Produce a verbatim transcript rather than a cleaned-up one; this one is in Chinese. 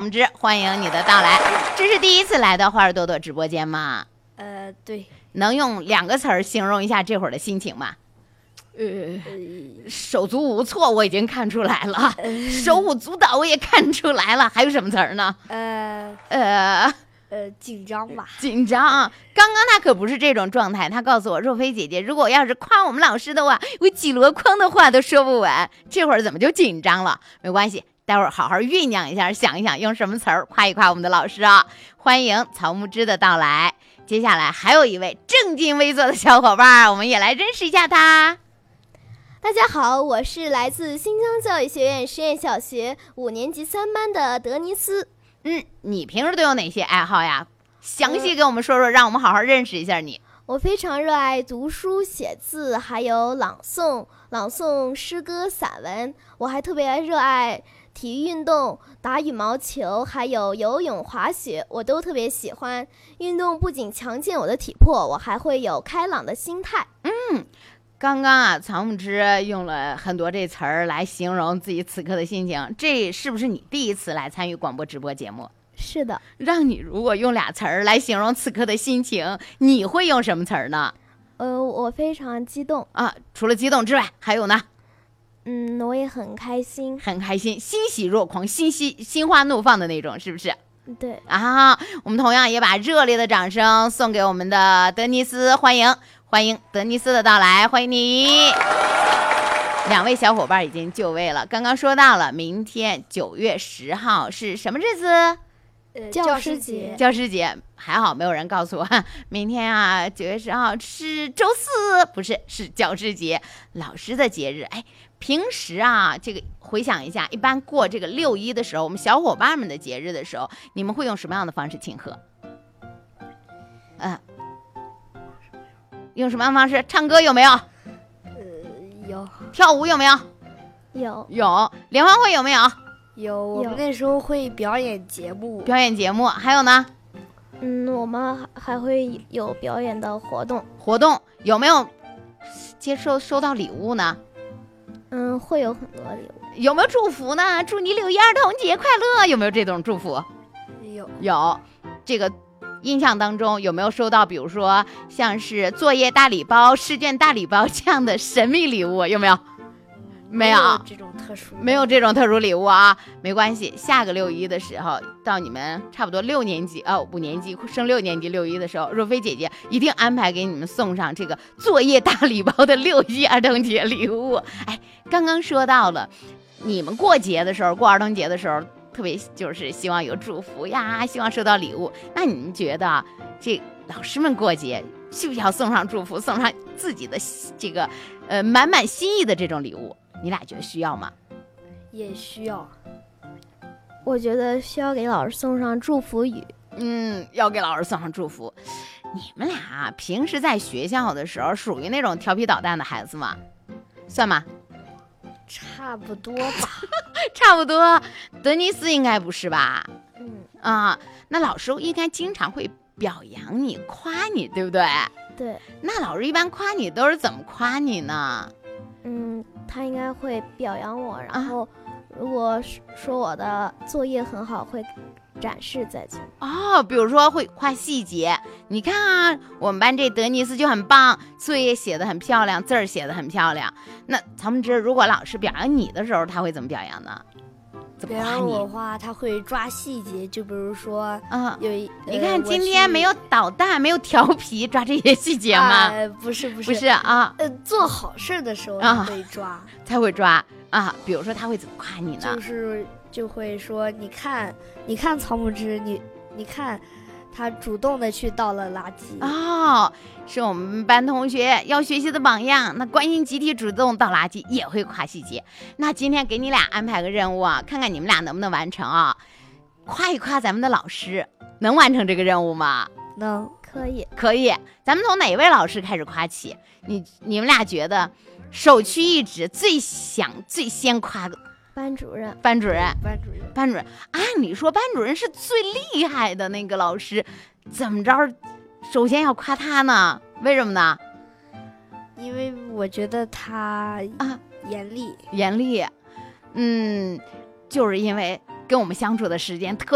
木之，欢迎你的到来。这是第一次来到花儿朵朵直播间吗？ 呃，对。 能用两个词儿形容一下这会儿的心情吗？呃，手足无措，我已经看出来了；呃、手舞足蹈，我也看出来了。还有什么词儿呢？ 呃呃呃，紧张吧？ 紧张。刚刚他可不是这种状态，他告诉我，若飞姐姐，如果要是夸我们老师的话，我几箩筐的话都说不完。这会儿怎么就紧张了？没关系，待会儿好好酝酿一下，想一想用什么词儿夸一夸我们的老师啊！欢迎曹木之的到来。接下来还有一位正襟危坐的小伙伴，我们也来认识一下他。 大家好，我是来自新疆教育学院实验小学五年级三班的德尼斯。 嗯，你平时都有哪些爱好呀？详细给我们说说，让我们好好认识一下你。 我非常热爱读书写字，还有朗诵朗诵诗歌散文。我还特别热爱体育运动，打羽毛球，还有游泳滑雪，我都特别喜欢。运动不仅强健我的体魄，我还会有开朗的心态。 嗯，刚刚啊，曹木之用了很多这词儿来形容自己此刻的心情，这是不是你第一次来参与广播直播节目？ 是的。 让你如果用俩词儿来形容此刻的心情，你会用什么词儿呢？ 呃，我非常激动啊！除了激动之外，还有呢？ 嗯，我也很开心， 很开心，欣喜若狂，心喜心花怒放的那种，是不是？ 对啊，我们同样也把热烈的掌声送给我们的德尼斯，欢迎欢迎德尼斯的到来，欢迎你。两位小伙伴已经就位了，刚刚说到了，明天九月十号是什么日子？ 呃，教师节。 教师节，还好没有人告诉我，明天啊，九月十号是周四，不是，是教师节，老师的节日。哎，平时啊，这个回想一下，一般过这个六一的时候，我们小伙伴们的节日的时候，你们会用什么样的方式庆贺？嗯、呃，用什么样的方式？唱歌有没有？ 呃，有。 跳舞有没有？ 有。 有。联欢会有没有？ 有。我们那时候会表演节目。 表演节目，还有呢？ 嗯，我们还会有表演的活动。 活动有没有接受收到礼物呢？ 嗯，会有很多礼物。 有没有祝福呢？祝你六一儿童节快乐，有没有这种祝福？ 有。 有。这个印象当中有没有收到比如说像是作业大礼包、试卷大礼包这样的神秘礼物？有没有？没有。 没有这种特殊没有这种特殊礼物啊，没关系，下个六一的时候，到你们差不多六年级哦，五年级升六年级六一的时候，若飞姐姐一定安排给你们送上这个作业大礼包的六一儿童节礼物。哎，刚刚说到了，你们过节的时候，过儿童节的时候，特别就是希望有祝福呀，希望收到礼物。那你们觉得这老师们过节需不需要送上祝福，送上自己的这个呃满满心意的这种礼物？你俩觉得需要吗？ 也需要。 我觉得需要给老师送上祝福语。 嗯，要给老师送上祝福。你们俩平时在学校的时候属于那种调皮捣蛋的孩子吗？算吗？ 差不多吧。 差不多。德尼斯应该不是吧？ 嗯啊，那老师应该经常会表扬你、夸你，对不对？ 对。 那老师一般夸你都是怎么夸你呢？ 嗯，他应该会表扬我，然后如果说我的作业很好，会展示在这。 哦，比如说会夸细节，你看啊，我们班这德尼斯就很棒，作业写得很漂亮，字儿写得很漂亮。那曹木之，如果老师表扬你的时候，他会怎么表扬呢？怎么夸你？ 表扬我的话，他会抓细节，就比如说， 嗯， 有一， 你看今天没有捣蛋，没有调皮，抓这些细节吗？ 呃，不是不是不是啊， 呃，做好事的时候他会抓， 啊、才会抓啊。比如说他会怎么夸你呢？ 就是就会说，你看，你看曹木之，你你看。他主动的去倒了垃圾哦，是我们班同学要学习的榜样。那关心集体主动倒垃圾也会夸细节。那今天给你俩安排个任务啊，看看你们俩能不能完成啊？夸一夸咱们的老师，能完成这个任务吗？ 能， 可以， 可以。咱们从哪位老师开始夸起？你你们俩觉得首屈一指、最想、最先夸的？ 班主任， 班主任， 班主任， 班主任。按理说，班主任是最厉害的那个老师，怎么着？首先要夸他呢？为什么呢？ 因为我觉得他啊严厉， 严厉。嗯，就是因为跟我们相处的时间特